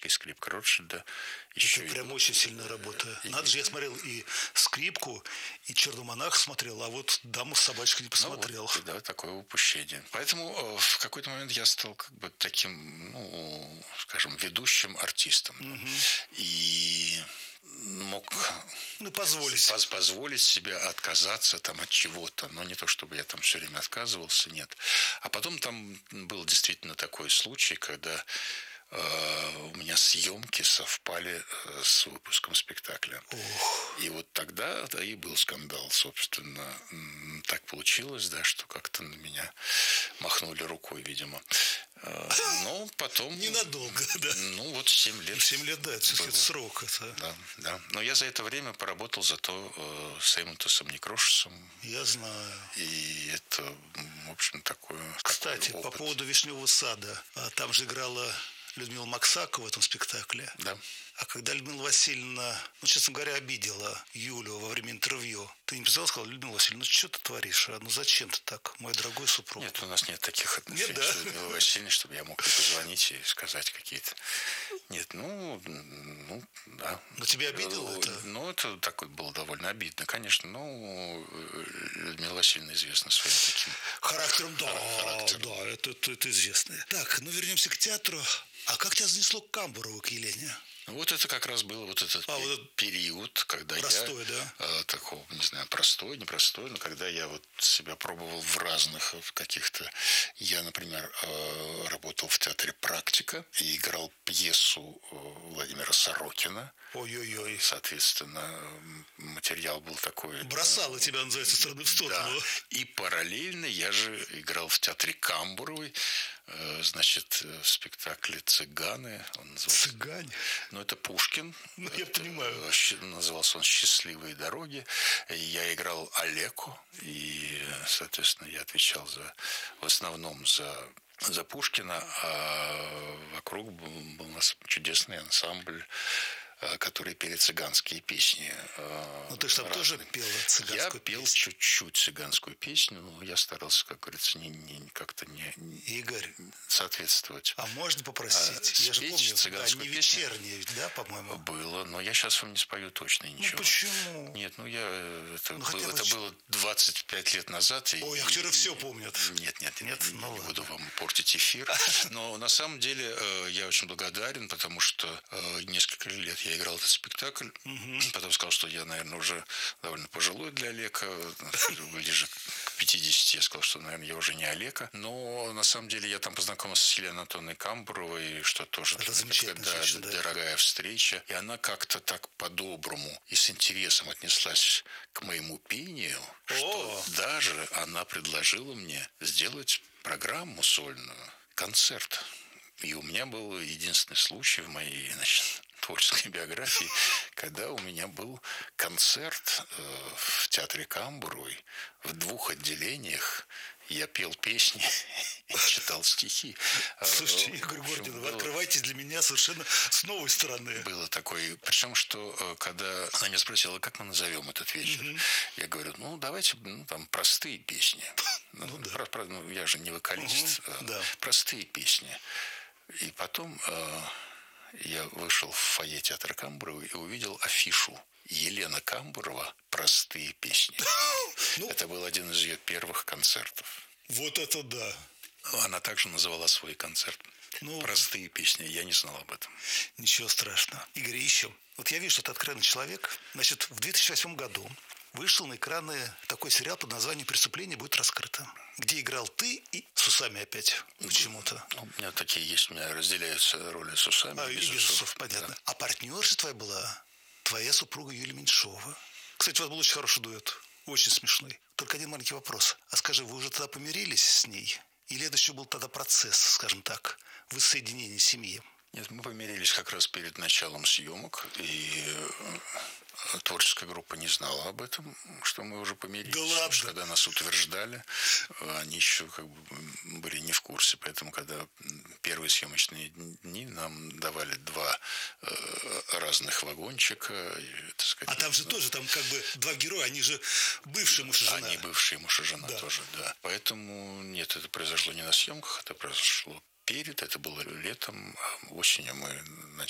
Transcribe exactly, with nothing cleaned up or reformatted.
собачкой, скрипка Ротшильда. Еще Это и... прям очень сильная работа. И... Надо же, я смотрел и скрипку, и черного монаха смотрел, а вот даму с собачкой не посмотрел. Ну, вот, да, такое упущение. Поэтому э, в какой-то момент я стал как бы таким, ну, скажем, ведущим артистом. Угу. И мог ну, позволить. Поз- позволить себе отказаться там от чего-то. Но не то, чтобы я там все время отказывался, нет. А потом там был действительно такой случай, когда э, у меня съемки совпали э, с выпуском спектакля. Ох. И вот тогда да, и был скандал, собственно. Так получилось, да, что как-то на меня махнули рукой, видимо. Но потом... Ненадолго, да? Ну, вот семь лет. Семь лет, да, это все-таки срок. Это... Да, да. Но я за это время поработал зато э, с Эймонтосом Некрошесом. Я знаю. И это, в общем, такое... Кстати, по поводу «Вишневого сада». Там же играла Людмила Максакова в этом спектакле. Да. А когда Людмила Васильевна, ну, честно говоря, обидела Юлю во время интервью, ты не писал, сказал: Людмила Васильевна, ну что ты творишь? А? Ну зачем ты так, мой дорогой супруг? Нет, у нас нет таких отношений нет, да? с Людмилой Васильевной, чтобы я мог ей позвонить и сказать какие-то... Нет, ну, ну да. Но тебя обидело ну, это? Ну, это так было довольно обидно, конечно. Ну, Людмила Васильевна известна своим таким... Характером, да, характером. да, это, это, это известно. Так, ну вернемся к театру. А как тебя занесло к Камбурову, к Елене? Вот это как раз был вот этот а, пе- вот период, когда простой, я... да? Э, такого, не знаю, простой, непростой, но когда я вот себя пробовал в разных в каких-то... Я, например, э, работал в театре «Практика» и играл пьесу э, Владимира Сорокина. Ой-ой-ой. Соответственно, материал был такой... Бросало тебя, называется, стороны в сторону. Да. И параллельно я же играл в театре Камбуровой, э, значит, в спектакле «Цыганы». Он назывался... «Цыгане»? Ну, это Пушкин. Ну, я это, понимаю. Назывался он «Счастливые дороги». Я играл Олеку, и, соответственно, я отвечал за, в основном за, за Пушкина, а вокруг был, был у нас чудесный ансамбль, который пели цыганские песни. Ну, ты же там разные. Тоже пел цыганскую Я пел песню. чуть-чуть цыганскую песню, но я старался, как говорится, не, не, как-то не, не Игорь, соответствовать. А можно попросить? А, я же помню, цыганскую да, не песню. вечерние, да, по-моему? Было, но я сейчас вам не спою точно ничего. Ну, почему? Нет, ну я... Это, ну, было, это было двадцать пять лет назад. Ой, и, актеры и, все помнят. Нет, нет, нет, не, ну, не ладно. буду вам портить эфир. Но на самом деле я очень благодарен, потому что несколько лет я играл этот спектакль. Угу. Потом сказал, что я, наверное, уже довольно пожилой для Олега, ближе к пятидесяти. Я сказал, что, наверное, я уже не Олега. Но на самом деле я там познакомился с Еленой Антоновной Камбуровой, что тоже Это такая, да, женщина, да. дорогая встреча. И она как-то так по-доброму и с интересом отнеслась к моему пению, О! что даже она предложила мне сделать программу сольную, концерт. И у меня был единственный случай в моей, значит, творческой биографии, когда у меня был концерт э, в театре Камбуровой в двух отделениях. Я пел песни и читал стихи. Слушайте, Игорь Гордин, вы открываетесь для меня совершенно с новой стороны. Было такое. Причем, что когда она меня спросила, как мы назовем этот вечер, mm-hmm. я говорю, ну, давайте, ну, там, простые песни. Ну, да. про, про, ну, я же не вокалист. Mm-hmm. Да. Простые песни. И потом э, я вышел в фойе театра Камбуровой и увидел афишу. Елена Камбурова «Простые песни». Ну, это был один из ее первых концертов. Вот это да. Она также называла свой концерт ну, «Простые песни». Я не знал об этом. Ничего страшного. Игорь, еще. Вот я вижу, что ты откровенный человек. Значит, в две тысячи восьмом году вышел на экраны такой сериал под названием «Преступление будет раскрыто», где играл ты и с усами опять почему-то. Ну, у меня такие есть, у меня разделяются роли с усами. А, и без усов, усов понятно. Да. А партнерша твоя была твоя супруга Юлия Меньшова. Кстати, у вас был очень хороший дуэт. Очень смешной. Только один маленький вопрос. А скажи, вы уже тогда помирились с ней? Или это еще был тогда процесс, скажем так, воссоединения семьи? Нет, мы помирились как раз перед началом съемок, и творческая группа не знала об этом, что мы уже помирились. Да ладно? Когда нас утверждали, они еще как бы были не в курсе. Поэтому, когда первые съемочные дни нам давали два э, разных вагончика. И, так сказать, а там же ну, тоже, там как бы два героя, они же бывшие муж и жена. Они бывшие муж и жена да. тоже, да. Поэтому нет, это произошло не на съемках, это произошло перед, это было летом, осенью мы начали